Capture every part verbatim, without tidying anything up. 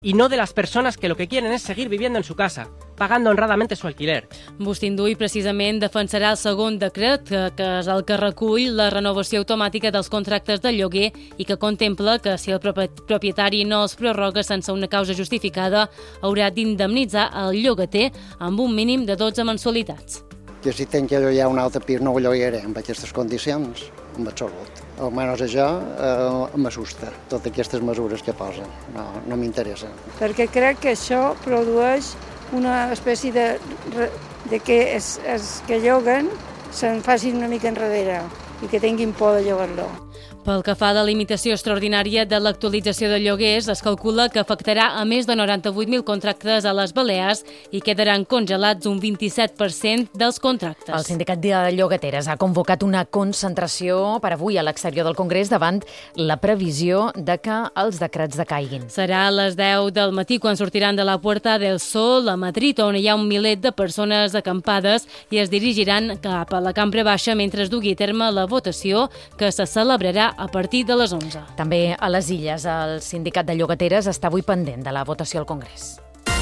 y no de las personas que lo que quieren es seguir viviendo en su casa, pagando honradamente su alquiler. Bustinduy precisament defensarà el segon decret, que, que és el que recull la renovació automàtica dels contractes de lloguer i que contempla que si el propietari no els prorroga sense una causa justificada, haurà d'indemnitzar el llogater amb un mínim de dotze mensualitats. Jo si tinc que llogar un altre pis no ho llogaré amb aquestes condicions, en absolut. Almenys això eh, m'assusta, totes aquestes mesures que posen, no, no m'interessa. Perquè crec que això produeix una espècie de, de que els, els que lloguen se'n facin una mica enrere i que tinguin por de llogar-lo. Pel que fa a la limitació extraordinària de l'actualització de lloguers, es calcula que afectarà a més de noranta-vuit mil contractes a les Balears i quedaran congelats un vint-i-set per cent dels contractes. El sindicat de llogateres ha convocat una concentració per avui a l'exterior del Congrés davant la previsió de que els decrets decaiguin. Serà a les deu del matí quan sortiran de la Puerta del Sol a Madrid, on hi ha un miler de persones acampades i es dirigiran cap a la cambra baixa mentre es dugui a terme la votació que se celebrarà a partir de les onze. També a les Illes, el sindicat de llogateres està avui pendent de la votació al Congrés.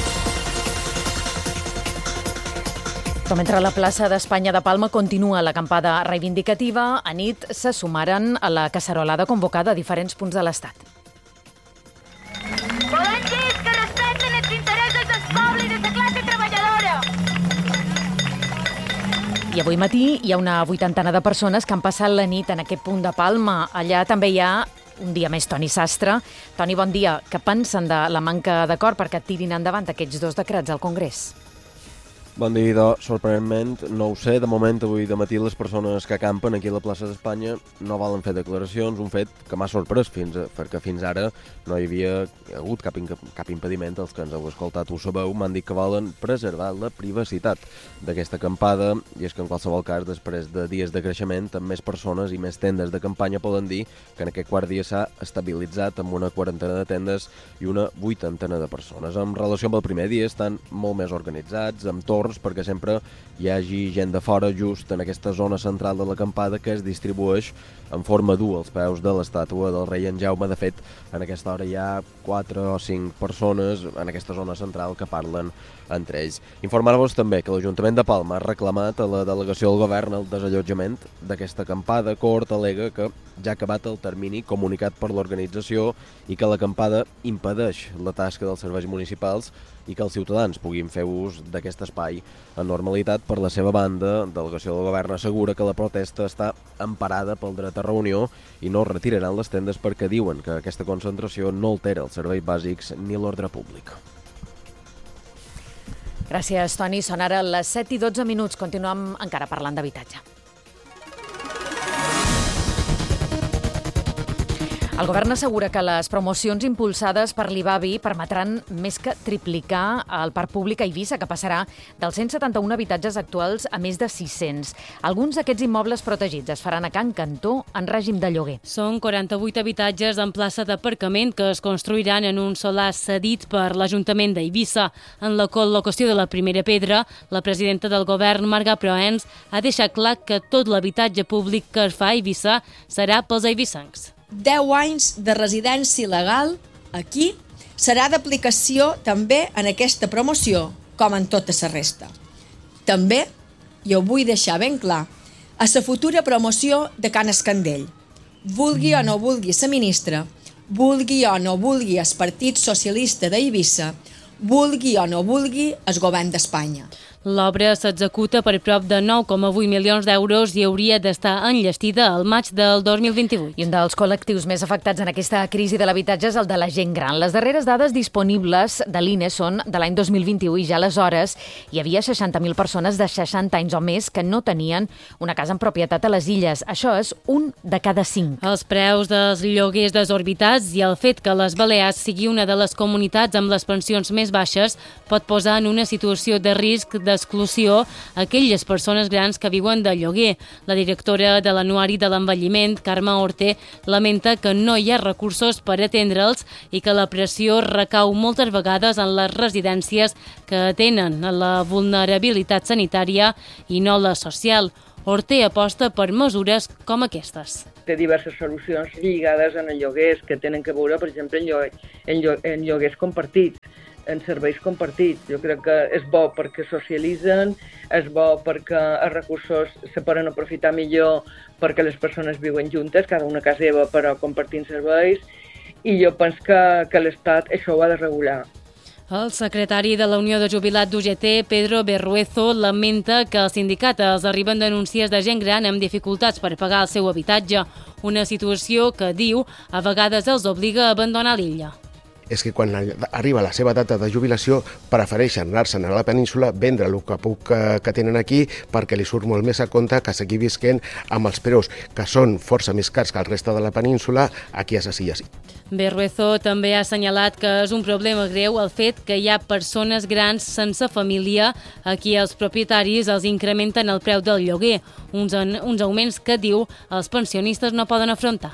Però mentre la plaça d'Espanya de Palma continua l'acampada reivindicativa, a nit se sumaren a la cacerolada convocada a diferents punts de l'Estat. Volem dir que respecten els interessos del poble i de la classe treballadora. I avui matí hi ha una vuitantena de persones que han passat la nit en aquest punt de Palma. Allà també hi ha un dia més Toni Sastre. Toni, bon dia. Què pensen de la manca d'acord perquè tirin endavant aquests dos decrets al Congrés? Bon dia, idò. Sorprenentment, no ho sé. De moment, avui de matí, les persones que acampen aquí a la plaça d'Espanya no volen fer declaracions, un fet que m'ha sorprès, fins a, perquè fins ara no hi havia hagut cap, cap impediment. Els que ens heu escoltat ho sabeu, m'han dit que volen preservar la privacitat d'aquesta acampada, i és que en qualsevol cas, després de dies de creixement, amb més persones i més tendes de campanya poden dir que en aquest quart dia s'ha estabilitzat amb una quarantena de tendes i una vuitantena de persones. En relació amb el primer dia, estan molt més organitzats, amb torns, perquè sempre hi hagi gent de fora just en aquesta zona central de l'acampada que es distribueix en forma d'U als peus de l'estàtua del rei en Jaume. De fet, en aquesta hora hi ha quatre o cinc persones en aquesta zona central que parlen entre ells. Informar-vos també que l'Ajuntament de Palma ha reclamat a la delegació del govern el desallotjament d'aquesta acampada. Cort al·lega que ja ha acabat el termini comunicat per l'organització i que l'acampada impedeix la tasca dels serveis municipals i que els ciutadans puguin fer ús d'aquest espai en normalitat. Per la seva banda, la delegació del govern assegura que la protesta està emparada pel dret a reunió i no retiraran les tendes perquè diuen que aquesta concentració no altera els serveis bàsics ni l'ordre públic. Gràcies, Toni. Són ara les set i dotze minuts. Continuem encara parlant d'habitatge. El govern assegura que les promocions impulsades per l'Ivavi permetran més que triplicar el parc públic a Eivissa, que passarà dels cent setanta-un habitatges actuals a més de sis-cents. Alguns d'aquests immobles protegits es faran a Can Cantó en règim de lloguer. Són quaranta-vuit habitatges en plaça d'aparcament que es construiran en un solar cedit per l'Ajuntament d'Eivissa. En la col·locació de la primera pedra, la presidenta del govern, Marga Proens, ha deixat clar que tot l'habitatge públic que es fa a Eivissa serà pels eivissencs. deu anys de residència legal aquí serà d'aplicació també en aquesta promoció, com en tota la resta. També, i ho vull deixar ben clar, a la futura promoció de Can Escandell. Vulgui o no vulgui la ministra, vulgui o no vulgui el Partit Socialista d'Eivissa, vulgui o no vulgui el govern d'Espanya. L'obra s'executa per prop de nou coma vuit milions d'euros i hauria d'estar enllestida al maig del dos mil vint-i-vuit. I un dels col·lectius més afectats en aquesta crisi de l'habitatge és el de la gent gran. Les darreres dades disponibles de l'I N E són de l'any dos mil vint-i-u i ja aleshores hi havia seixanta mil persones de seixanta anys o més que no tenien una casa en propietat a les Illes. Això és un de cada cinc. Els preus dels lloguers desorbitats i el fet que les Balears sigui una de les comunitats amb les pensions més baixes pot posar en una situació de risc de d'exclusió aquelles persones grans que viuen de lloguer. La directora de l'Anuari de l'Envelliment, Carme Orte, lamenta que no hi ha recursos per atendre'ls i que la pressió recau moltes vegades en les residències que atenen la vulnerabilitat sanitària i no la social. Orté aposta per mesures com aquestes. Té diverses solucions lligades en els lloguers que tenen que veure, per exemple, en, lloguer, en, lloguer, en lloguers compartits, en serveis compartits. Jo crec que és bo perquè socialitzen, és bo perquè els recursos se poden aprofitar millor perquè les persones viuen juntes, cada una a casa seva però compartint serveis, i jo penso que, que l'Estat això ho ha de regular. El secretari de la Unió de Jubilats d'U G T, Pedro Berruezo, lamenta que als sindicats els arriben denúncies de gent gran amb dificultats per pagar el seu habitatge, una situació que, diu, a vegades els obliga a abandonar l'illa. És que quan arriba la seva data de jubilació prefereixen anar-se'n a la península, vendre el que puc que tenen aquí perquè li surt molt més a compte que seguir visquent amb els preus, que són força més cars que el reste de la península, aquí a les illes. Berruezo també ha assenyalat que és un problema greu el fet que hi ha persones grans sense família a qui els propietaris els incrementen el preu del lloguer, uns, uns augments que, diu, els pensionistes no poden afrontar.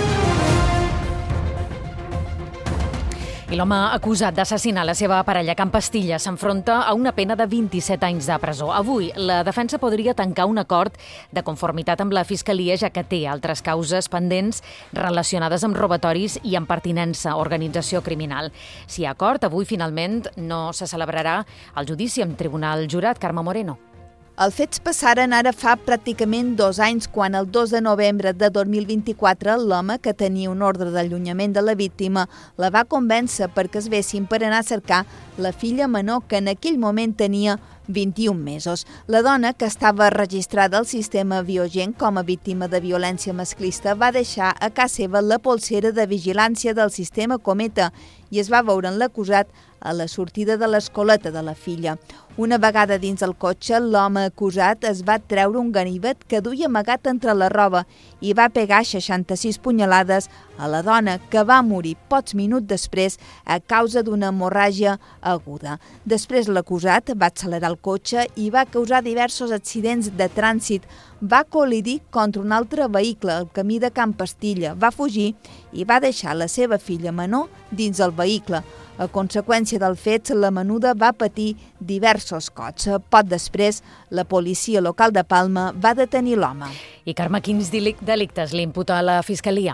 I l'home acusat d'assassinar la seva parella a Can Pastilla s'enfronta a una pena de vint-i-set anys de presó. Avui, la defensa podria tancar un acord de conformitat amb la Fiscalia, ja que té altres causes pendents relacionades amb robatoris i amb pertinença a organització criminal. Si hi ha acord, avui finalment no se celebrarà el judici en tribunal jurat. Carme Moreno. Els fets passaren ara fa pràcticament dos anys, quan el dos de novembre de dos mil vint-i-quatre l'home, que tenia un ordre d'allunyament de la víctima, la va convèncer perquè es vessin per anar a cercar la filla menor, que en aquell moment tenia vint-i-un mesos. La dona, que estava registrada al sistema Biogen com a víctima de violència masclista, va deixar a casa seva la polsera de vigilància del sistema Cometa i es va veure en l'acusat a la sortida de l'escoleta de la filla. Una vegada dins el cotxe, l'home acusat es va treure un ganivet que duia amagat entre la roba i va pegar seixanta-sis punyalades a la dona, que va morir pocs minuts després a causa d'una hemorràgia aguda. Després l'acusat va accelerar el cotxe i va causar diversos accidents de trànsit. Va col·lidir contra un altre vehicle al camí de Can Pastilla, va fugir i va deixar la seva filla menor dins el vehicle. A conseqüència del fet, la menuda va patir diversos cops. Poc després, la policia local de Palma va detenir l'home. I Carme, quins delictes li imputa a la Fiscalia?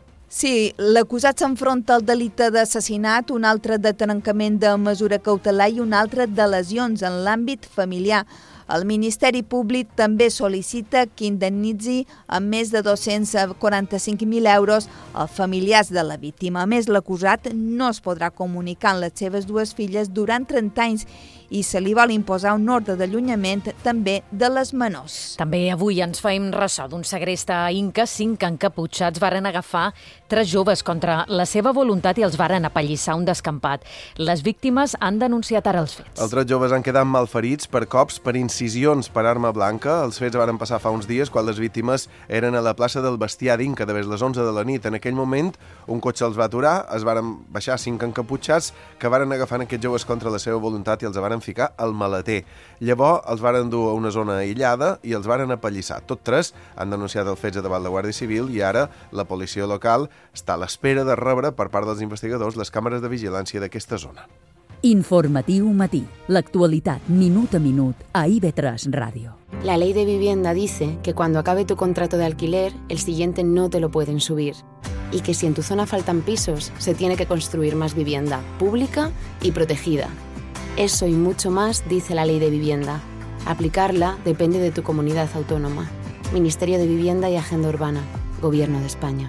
Sí, l'acusat s'enfronta al delicte d'assassinat, un altre de trencament de mesura cautelar i un altre de lesions en l'àmbit familiar. El Ministeri Públic també sol·licita que indemnitzi amb més de dos-cents quaranta-cinc mil euros als familiars de la víctima. A més, l'acusat no es podrà comunicar amb les seves dues filles durant trenta anys i se li vol imposar un ordre d'allunyament també de les menors. També avui ens faim ressò d'un segrest a Inca. Cinc encaputxats varen agafar tres joves contra la seva voluntat i els varen apallissar un descampat. Les víctimes han denunciat ara els fets. Els tres joves han quedat malferits per cops, per incisions per arma blanca. Els fets varen passar fa uns dies quan les víctimes eren a la plaça del Bestiar d'Inca, de les onze de la nit. En aquell moment, un cotxe els va aturar, es varen baixar cinc encaputxats que varen agafar aquests joves contra la seva voluntat i els varen ficar al maleter. Llavors els varen dur a una zona aïllada i els varen apallissar. Tots tres han denunciat els fets davant la Guàrdia Civil i ara la policia local està a l'espera de rebre per part dels investigadors les càmeres de vigilància d'aquesta zona. Informatiu Matí. L'actualitat minut a minut a I V tres Radio. La ley de vivienda dice que cuando acabe tu contrato de alquiler, el siguiente no te lo pueden subir. Y que si en tu zona faltan pisos, se tiene que construir más vivienda pública y protegida. Eso y mucho más dice la Ley de Vivienda. Aplicarla depende de tu comunidad autónoma. Ministerio de Vivienda y Agenda Urbana. Gobierno de España.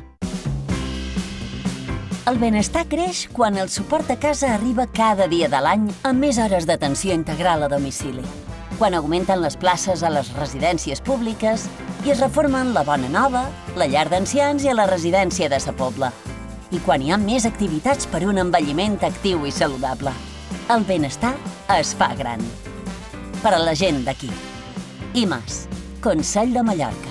El benestar creix quan el suport a casa arriba cada dia de l'any amb més hores d'atenció integral a domicili. Quan augmenten les places a les residències públiques i es reformen la Bona Nova, la llar d'ancians i la residència de Sa Pobla. I quan hi ha més activitats per un envelliment actiu i saludable. El benestar es fa gran. Per a la gent d'aquí. I més, Consell de Mallorca.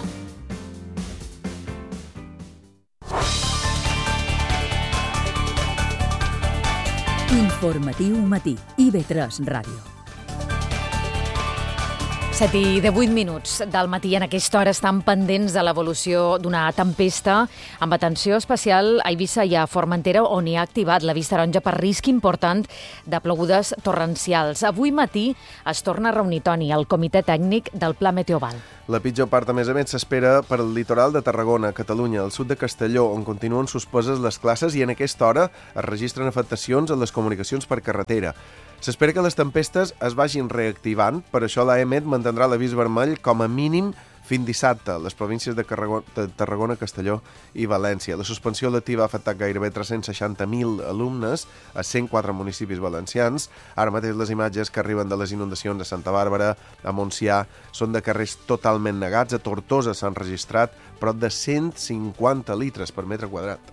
Informatiu Matí, I V tres Ràdio. set i divuit minuts del matí. En aquesta hora estan pendents de l'evolució d'una tempesta amb atenció especial a Eivissa i a Formentera, on hi ha activat la vista taronja per risc important de plogudes torrencials. Avui matí es torna a reunir, Toni, el comitè tècnic del Pla Meteoval. La pitjor part, a més a més, s'espera per al litoral de Tarragona, Catalunya, al sud de Castelló, on continuen susposes les classes i en aquesta hora es registren afectacions a les comunicacions per carretera. S'espera que les tempestes es vagin reactivant, per això l'A E M E T mantindrà l'avís vermell com a mínim fins dissabte a les províncies de, de Tarragona, Castelló i València. La suspensió lectiva ha afectat gairebé tres-cents seixanta mil alumnes a cent quatre municipis valencians. Ara mateix les imatges que arriben de les inundacions a Santa Bàrbara, a Montsià, són de carrers totalment negats. A Tortosa s'han registrat prop de cent cinquanta litres per metre quadrat.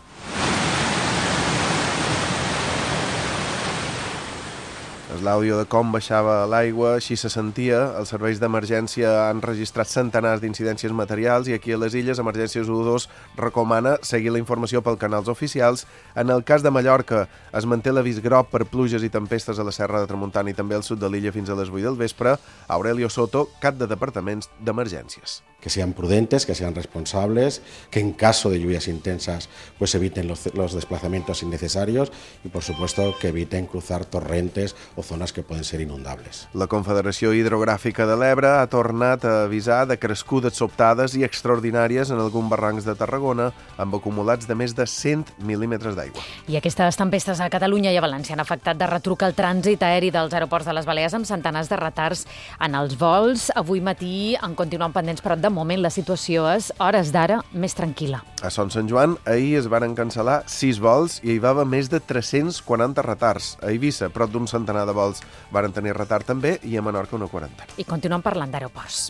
És l'àudio de com baixava l'aigua, així se sentia. Els serveis d'emergència han registrat centenars d'incidències materials i aquí a les Illes Emergències u dos recomana seguir la informació pels canals oficials. En el cas de Mallorca es manté l'avís groc per pluges i tempestes a la Serra de Tramuntana i també al sud de l'illa fins a les vuit del vespre. Aurelio Soto, cap de departaments d'emergències. Que sean prudentes, que sean responsables, que en caso de lluvias intensas pues eviten los, los desplazamientos innecesarios y por supuesto que eviten cruzar torrentes o zonas que poden ser inundables. La Confederació Hidrogràfica de l'Ebre ha tornat a avisar de crescudes sobtades i extraordinàries en alguns barrancs de Tarragona amb acumulats de més de cent mil·límetres d'aigua. I aquestes tempestes a Catalunya i a València han afectat de retruc el trànsit aeri dels aeroports de les Balears amb centenars de retards en els vols. Avui matí en continuen pendents, però de moment la situació és, hores d'ara, més tranquil·la. A Son Sant Joan ahir es varen cancel·lar sis vols i hi va haver més de tres-cents quaranta retards. A Eivissa, prop d'un centenar de vols varen tenir retard també i a Menorca una quarantena. I continuem parlant d'aeroports.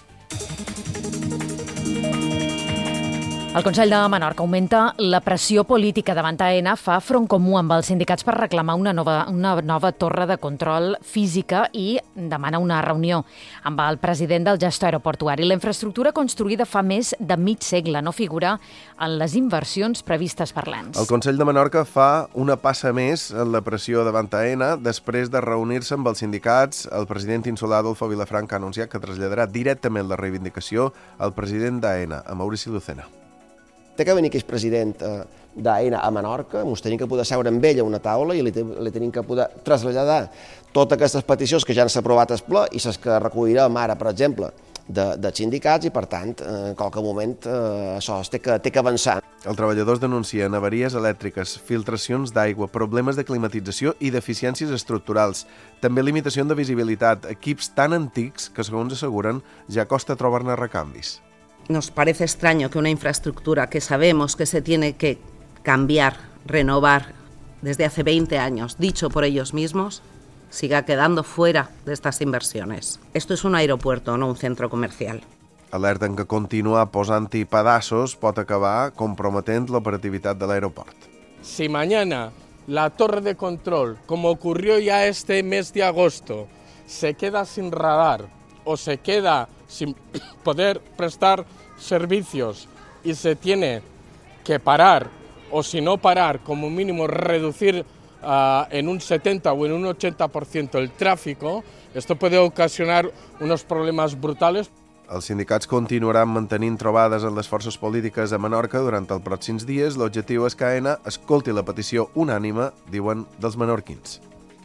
El Consell de Menorca augmenta la pressió política davant Aena, fa front comú amb els sindicats per reclamar una nova, una nova torre de control física i demana una reunió amb el president del gestor aeroportuari. La infraestructura construïda fa més de mig segle no figura en les inversions previstes per l'E N S. El Consell de Menorca fa una passa més en la pressió davant Aena després de reunir-se amb els sindicats. El president insulà Adolfo Vilafranca ha anunciat que traslladarà directament la reivindicació al president d'Aena, a Maurici Lucena. Té que venir aquest president d'Aena a Menorca, ens tenim que poder seure amb ell a una taula i li, li tenim que poder traslladar totes aquestes peticions que ja han aprovat al ple i les que recollirem ara, per exemple, de, de sindicats i, per tant, en qualque moment eh, això té que, té que avançar. Els treballadors denuncien avaries elèctriques, filtracions d'aigua, problemes de climatització i deficiències estructurals. També limitació de visibilitat, equips tan antics que, segons asseguren, ja costa trobar-ne recanvis. Nos parece extraño que una infraestructura que sabemos que se tiene que cambiar, renovar desde hace veinte años, dicho por ellos mismos, siga quedando fuera de estas inversiones. Esto es un aeropuerto, no un centro comercial. Alerten que continuar posant-hi pedassos pot acabar comprometent l'operativitat de l'aeroport. Si mañana la torre de control, como ocurrió ya este mes de agosto, se queda sin radar o se queda sin poder prestar servicios y se tiene que parar, o si no parar, como mínimo reducir uh, en un setenta o en un ochenta por ciento el tráfico, esto puede ocasionar unos problemas brutales. Els sindicats continuaran mantenint trobades amb les forces polítiques a Menorca durant els pròxims dies. L'objectiu és que Aena escolti la petició unànime, diuen, dels menorquins.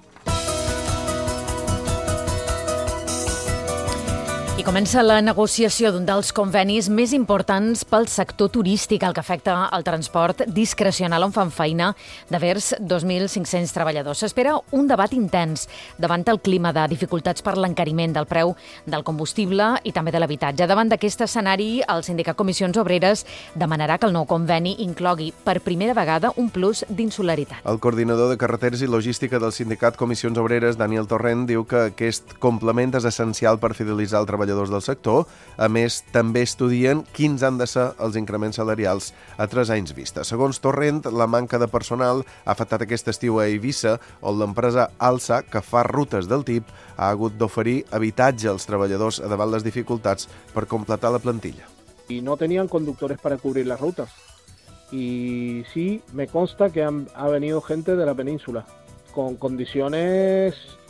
I comença la negociació d'un dels convenis més importants pel sector turístic, el que afecta el transport discrecional, on fan feina de vers dos mil cinc-cents treballadors. S'espera un debat intens davant el clima de dificultats per l'encariment del preu del combustible i també de l'habitatge. Davant d'aquest escenari, el sindicat Comissions Obreres demanarà que el nou conveni inclogui per primera vegada un plus d'insularitat. El coordinador de carreteres i logística del sindicat Comissions Obreres, Daniel Torrent, diu que aquest complement és essencial per fidelitzar el treballador del sector. A més, també estudien quins han de ser els increments salarials a tres anys vista. Segons Torrent, la manca de personal ha afectat aquest estiu a Eivissa, on l'empresa Alsa, que fa rutes del tip, ha hagut d'oferir habitatge als treballadors davant les dificultats per completar la plantilla. Y no tenían conductores para cubrir las rutas. Y sí, me consta que han, ha venido gente de la península con condiciones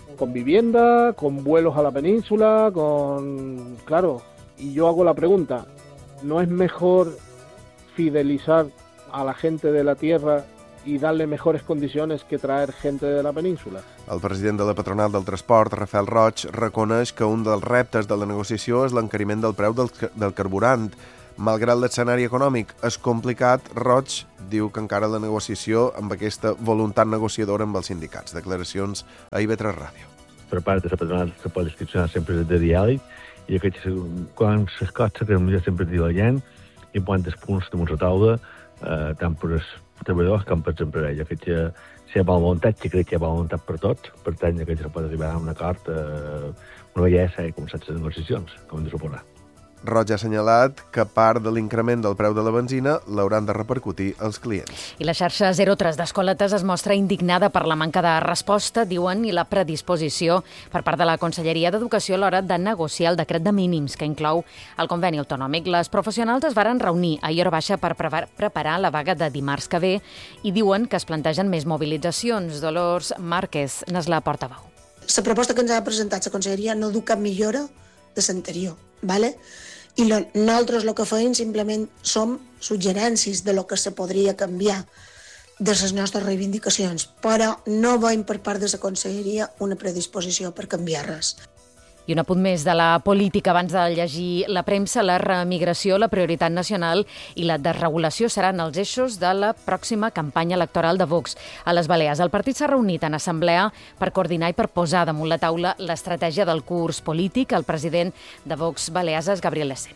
con vivienda, con vuelos a la península, con... Claro, y yo hago la pregunta, ¿no es mejor fidelizar a la gente de la tierra i darle mejores condiciones que traer gente de la península? El president de la patronal del transport, Rafael Roig, reconeix que un dels reptes de la negociació és l'encariment del preu del, del carburant. Malgrat l'escenari econòmic és complicat, Roig diu que encara la negociació amb aquesta voluntat negociadora amb els sindicats. Declaracions a I V tres Ràdio. Per part de la patronal se pot discutir sempre de diàleg i aquests, quan les coses que millor sempre diu la gent i quants punts damunt la taula, eh, tant per els treballadors com per les empreses. Aquest, si hi ha bona voluntat, que crec que hi ha bona voluntat per tots, per tant, que se pot arribar a un acord, eh, una bellesa i començar les negociacions, com hem de suposar. Roig ha assenyalat que part de l'increment del preu de la benzina l'hauran de repercutir als clients. I la xarxa zero tres d'escoletes es mostra indignada per la manca de resposta, diuen, i la predisposició per part de la Conselleria d'Educació a l'hora de negociar el decret de mínims que inclou el conveni autonòmic. Les professionals es varen reunir ahir a hora baixa per preparar la vaga de dimarts que ve i diuen que es plantegen més mobilitzacions. Dolors Márquez n'és la portaveu. La proposta que ens ha presentat la Conselleria no du cap millora de l'anterior, ¿vale? I lo, nosaltres el que feim simplement som suggerències de lo que se podria canviar de les nostres reivindicacions, però no veiem per part de la Conselleria una predisposició per canviar res. I un apunt més de la política abans de llegir la premsa. La reemigració, la prioritat nacional i la desregulació seran els eixos de la pròxima campanya electoral de Vox. A les Balears, el partit s'ha reunit en assemblea per coordinar i per posar damunt la taula l'estratègia del curs polític. El president de Vox Balears és Gabriel Lecén.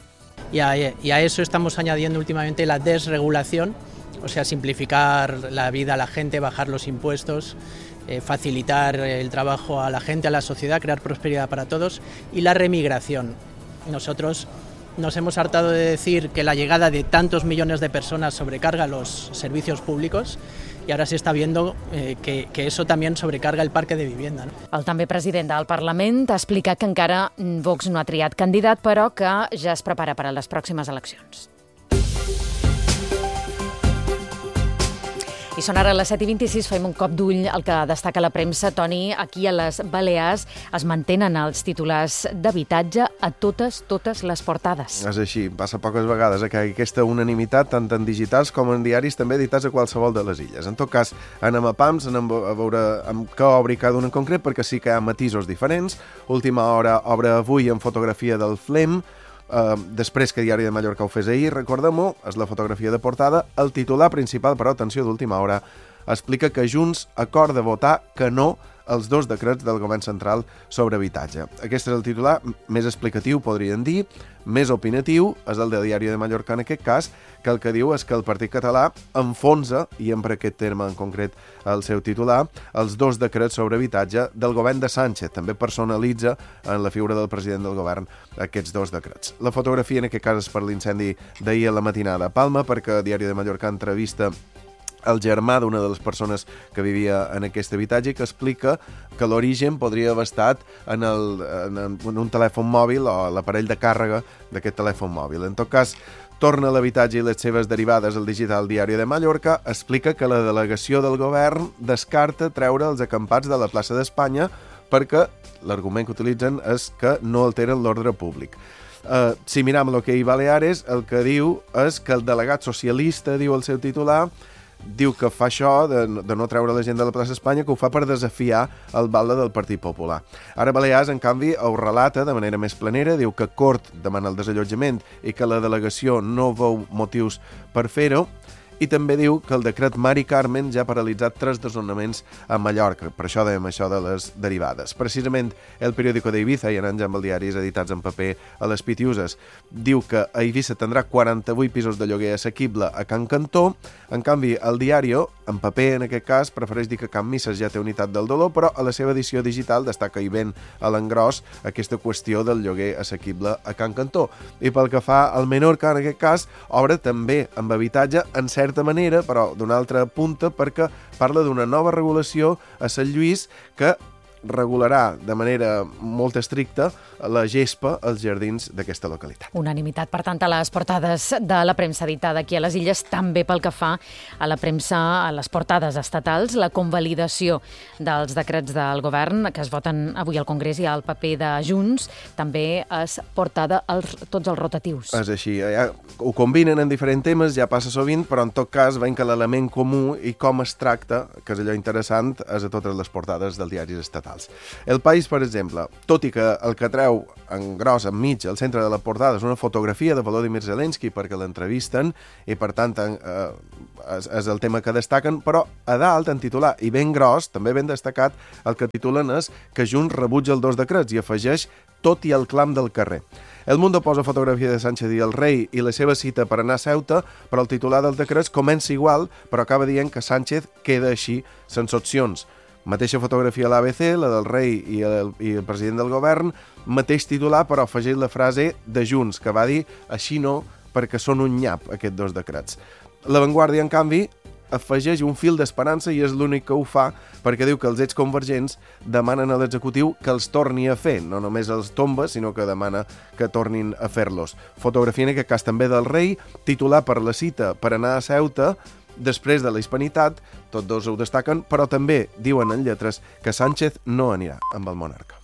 Y a, y a eso estamos añadiendo últimamente la desregulación, o sea, simplificar la vida a la gente, bajar los impuestos, Eh, facilitar el trabajo a la gente, a la sociedad, crear prosperidad para todos, y la remigración. Nosotros nos hemos hartado de decir que la llegada de tantos millones de personas sobrecarga los servicios públicos y ahora se está viendo eh, que, que eso también sobrecarga el parque de vivienda, ¿no? El també president del Parlament ha explicat que encara Vox no ha triat candidat, però que ja es prepara per a les pròximes eleccions. I són ara les set i vint-i-sis, fem un cop d'ull al que destaca la premsa. Toni, aquí a les Balears es mantenen els titulars d'habitatge a totes, totes les portades. És així, passa poques vegades eh, que hi ha aquesta unanimitat tant en digitals com en diaris també editats a qualsevol de les illes. En tot cas, anem a pams, anem a veure amb què obri cada un en concret, perquè sí que hi ha matisos diferents. Última hora obre avui en fotografia del Flem, Uh, després que Diari de Mallorca ho fes ahir, recordem-ho, és la fotografia de portada. El titular principal, però atenció d'última hora, explica que Junts acorda votar que no els dos decrets del govern central sobre habitatge. Aquest és el titular més explicatiu, podríem dir, més opinatiu, és el de Diari de Mallorca en aquest cas, que el que diu és que el Partit Català enfonsa, i empra aquest terme en concret el seu titular, els dos decrets sobre habitatge del govern de Sánchez. També personalitza en la figura del president del govern aquests dos decrets. La fotografia en aquest cas és per l'incendi d'ahir a la matinada a Palma, perquè Diari de Mallorca entrevista el germà d'una de les persones que vivia en aquest habitatge, que explica que l'origen podria haver estat en, el, en, en un telèfon mòbil o l'aparell de càrrega d'aquest telèfon mòbil. En tot cas, torna a l'habitatge i les seves derivades al digital Diari de Mallorca, explica que la delegació del govern descarta treure els acampats de la plaça d'Espanya perquè l'argument que utilitzen és que no alteren l'ordre públic. Uh, si miram el que hi Baleares, el que diu és que el delegat socialista, diu el seu titular, diu que fa això de, de no treure la gent de la plaça Espanya, que ho fa per desafiar el balde del Partit Popular. Ara Balears, en canvi, ho relata de manera més planera, diu que Cort demana el desallotjament i que la delegació no veu motius per fer-ho, i també diu que el decret Mari Carmen ja ha paralitzat tres desnonaments a Mallorca. Per això dèiem això de les derivades. Precisament el periòdico d'Eivissa, i anant ja amb els diaris editats en paper a les Pitiuses, diu que a Eivissa tindrà quaranta-vuit pisos de lloguer assequible a Can Cantó. En canvi, el Diario, en paper en aquest cas, prefereix dir que Can Misses ja té unitat del dolor, però a la seva edició digital destaca i ben a l'engròs aquesta qüestió del lloguer assequible a Can Cantó. I pel que fa al Menorca, en aquest cas, obre també amb habitatge en certa manera, però d'una altra punta, perquè parla d'una nova regulació a Sant Lluís que regularà de manera molt estricta la gespa als jardins d'aquesta localitat. Unanimitat, per tant, a les portades de la premsa editada aquí a les Illes, també pel que fa a la premsa, a les portades estatals, la convalidació dels decrets del govern que es voten avui al Congrés i al paper de Junts, també es portada als, tots els rotatius. És així, ja, ho combinen en diferents temes, ja passa sovint, però en tot cas veiem que l'element comú i com es tracta, que és allò interessant, és a totes les portades dels diaris estatals. El País, per exemple, tot i que el que treu en gros, enmig, al centre de la portada, és una fotografia de Volodymyr Zelensky perquè l'entrevisten i, per tant, eh, és, és el tema que destaquen, però a dalt, en titular, i ben gros, també ben destacat, el que titulen és que Junts rebutja els dos decrets i afegeix tot i el clam del carrer. El Mundo posa fotografia de Sánchez i el rei i la seva cita per anar a Ceuta, però el titular dels decrets comença igual, però acaba dient que Sánchez queda així, sense opcions. Mateixa fotografia a l'A B C, la del rei i el, i el president del govern, mateix titular, però afegeix la frase de Junts, que va dir així no, perquè són un nyap, aquests dos decrets. La Vanguardia, en canvi, afegeix un fil d'esperança i és l'únic que ho fa perquè diu que els exconvergents demanen a l'executiu que els torni a fer, no només els tomba, sinó que demana que tornin a fer-los. Fotografia en aquest cas també del rei, titular per la cita per anar a Ceuta, després de la hispanitat, tots dos ho destaquen, però també diuen en lletres que Sánchez no anirà amb el monarca.